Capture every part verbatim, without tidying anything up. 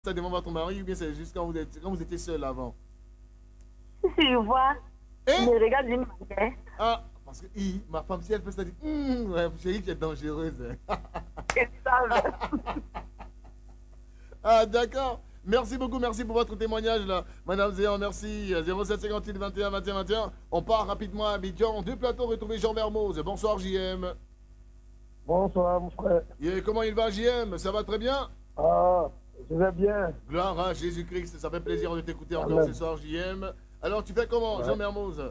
ça devant votre mari ou bien c'est juste quand vous, êtes, quand vous étiez seul avant? Si je vois, je Eh? me regarde d'une manière. Ah, parce que hi, ma femme, si elle fait ça, elle dit hum, ouais, chérie, tu es dangereuse. Hein. Et ça, Ah, d'accord. Merci beaucoup, merci pour votre témoignage là. Madame Zéan, merci. zéro sept cinquante-huit vingt et un vingt et un vingt et un. On part rapidement à Abidjan. Deux plateaux retrouvés Jean Mermoz. Bonsoir J M. Bonsoir, mon frère. Et comment il va J M? Ça va très bien? Ah, je vais bien. Gloire à Jésus-Christ. Ça fait plaisir de t'écouter encore ce Amen. soir J M. Alors tu fais comment Jean Ouais. Mermoz?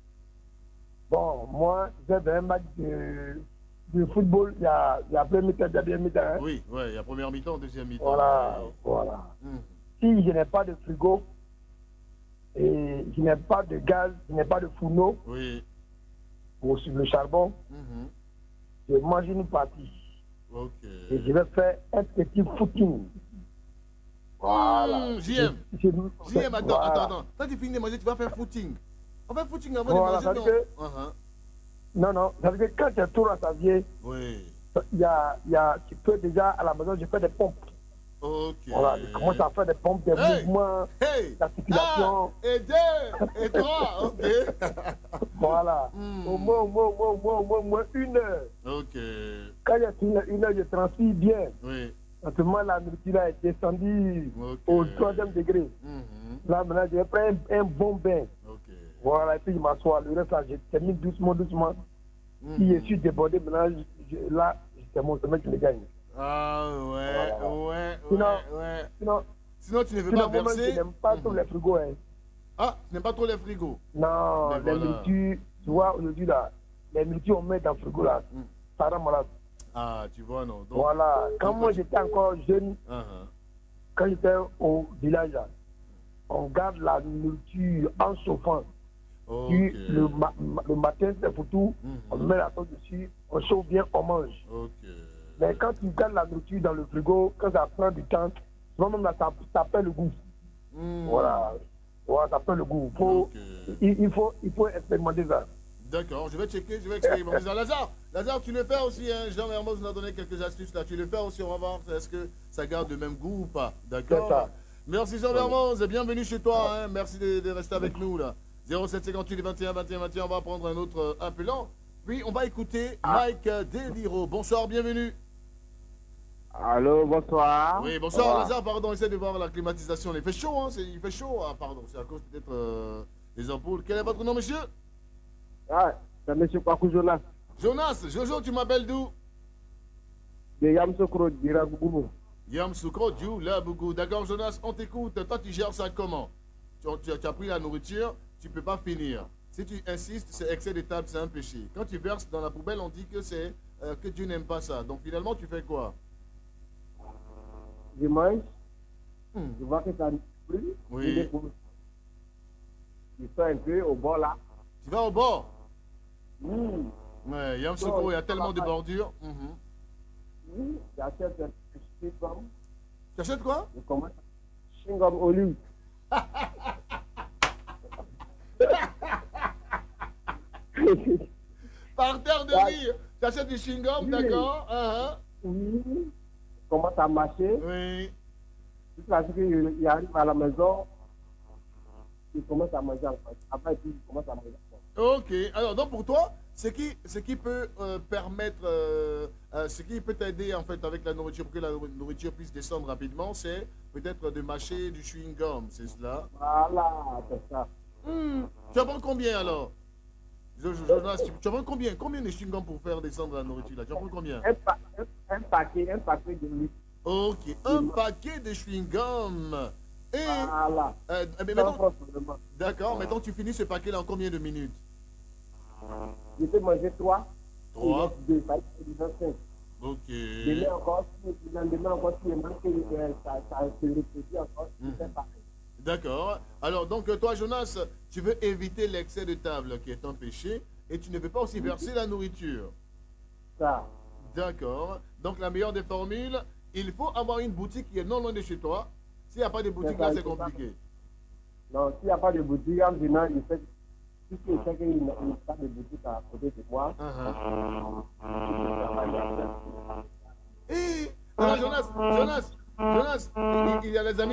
Bon, moi, j'ai un match de, de football. Il y a, il y a plein de mi-temps, il y a bien mi-temps. Hein? Oui, ouais, il y a première mi-temps, deuxième mi-temps. Voilà, Ouais. voilà. Hum. Si je n'ai pas de frigo et je n'ai pas de gaz, je n'ai pas de fourneau Oui. pour sur le charbon, Mhm. je mange une partie. Ok. Et je vais faire un petit footing. Voilà. Hum, J M. Je- je- J M, attends, voilà. attends, attends. Quand tu finis de manger, tu vas faire footing. On fait footing avant Voilà, de ça manger, veut non? dire Uh-huh. Non, non. Ça veut dire que quand tu tournes à ta vie, Oui. il y a, il y a, tu peux déjà, à la maison, je fais des pompes. Ok. Voilà, je commence à faire des pompes, des Hey! mouvements, Hey! la Un, circulation. et deux, et trois, ok. Voilà. Hmm. Au moins, au moins, au moins, au moins, au moins, au moins une heure. Ok. Quand il y a une, une heure, je transpire bien. Oui. Simplement, la nourriture est descendue Ok. au troisième degré. Mhm. Là, maintenant, je vais prendre un, un bon bain. Ok. Voilà, et puis je m'assois. Le reste, là, je termine doucement, doucement. Si je Mhm. suis débordé, maintenant, je, je- là, c'est mon sommeil qui me gagne. Ah ouais, Voilà. ouais, Sinon, ouais, ouais. sinon, Sinon, tu ne veux pas sinon moi-même, je verser. n'aime pas trop Mhm. les frigos. Hein. Ah, tu n'aimes pas trop les frigos. Non, Mais les voilà. nourritures, tu vois, aujourd'hui, là, les nourritures, on met dans le frigo, là, Mhm. ça rend malade. Ah, tu vois, non. Donc, Voilà. Quand donc, moi, tu- j'étais encore jeune, Uh-huh. quand j'étais au village, là, on garde la nourriture en chauffant. Ok. Puis le, ma- ma- le matin, c'est pour tout, Mhm. on met la sauce dessus, on chauffe bien, on mange. Ok. Mais quand tu gardes la nourriture dans le frigo, quand ça prend du temps, souvent même là, ça, ça perd le goût. Hmm. Voilà. Voilà, ça perd le goût. Faut, Ok. il, il faut, il faut expérimenter ça. D'accord, je vais checker, je vais expérimenter ça. Lazare, Lazare, tu le fais aussi, hein? Jean Mermoz nous a donné quelques astuces là. Tu le fais aussi, on va voir est-ce que ça garde le même goût ou pas. C'est D'accord? ça. Merci Jean Mermoz et bienvenue chez toi. Hein? Merci de, de rester avec nous là. zéro sept cinquante-huit vingt et un vingt et un vingt et un, on va prendre un autre euh, appelant. Puis on va écouter Mike euh, Deliro. Bonsoir, bienvenue. Allô, bonsoir. Oui, bonsoir Lazare, pardon, essaie de voir la climatisation. Il fait chaud, hein? c'est- Il fait chaud. Ah, pardon, c'est à cause peut-être euh, des ampoules. Quel est votre nom, monsieur? Ah, c'est M. Kwaku Jonas Jonas, Jojo, tu m'appelles d'où? de Yamsokro d'Iragougou. Yam Soukro, Diou, là, Bougou. D'accord, Jonas, on t'écoute. Toi, tu gères ça comment? tu, tu- tu as pris la nourriture, tu ne peux pas finir. Si tu insistes, c'est excès de table, c'est un péché. Quand tu verses dans la poubelle, on dit que c'est euh, que Dieu n'aime pas ça. Donc finalement, tu fais quoi? Je mange, Hmm. je vois que ça ne plus. Oui. Je dépose. Je sors un peu au bord là. Tu vas au bord? Mmh. Ouais, Yam Soukro, il y a tellement de bordures. Mhm. Mmh. J'achète un chewing-gum. Tu achètes quoi? Je commence chewing-gum olive. Par terre de Ouais. rire. Tu achètes du chewing-gum, Oui. d'accord? Ah, ah. Oui. Je commence à marcher. Oui. Jusqu'à ce que j'arrive à la maison. Je commence à manger encore. Après, puis, je commence à manger encore. Ok, alors donc pour toi, ce qui, ce qui peut euh, permettre, euh, euh, ce qui peut t'aider en fait avec la nourriture, pour que la nourriture puisse descendre rapidement, c'est peut-être de mâcher du chewing-gum, c'est cela? Voilà, c'est ça. Hmm. Tu en prends combien alors? Jo- Jo- Jonas, tu, tu en prends combien? Combien de chewing-gum pour faire descendre la nourriture là? Tu en prends combien? Un, pa- un, un paquet, un paquet de huit. Ok, un paquet de chewing-gum. Et, Voilà. euh, eh bien, Sans mettons- problème. d'accord, maintenant tu finis ce paquet là en combien de minutes? Je peux manger trois. Trois. Il reste deux, ça fait déjà cinq. Ok. Demain encore, si le lendemain encore, si je mange, euh, ça, ça se reproduit encore, Mhm. c'est pareil. D'accord. Alors, donc, euh, toi, Jonas, tu veux éviter l'excès de table qui est un péché et tu ne veux pas aussi verser la nourriture. Ça. D'accord. Donc, la meilleure des formules, il faut avoir une boutique qui est non loin de chez toi. S'il n'y a pas de boutique, C'est ça, là, c'est c'est ça. compliqué. Non, s'il n'y a pas de boutique, en venant, il fait. Puisque je sais qu'il n'y a pas de boutique à côté de moi, Uh-huh. je peux travailler après. Et, alors, Jonas, Jonas, Jonas, il, il y a les amis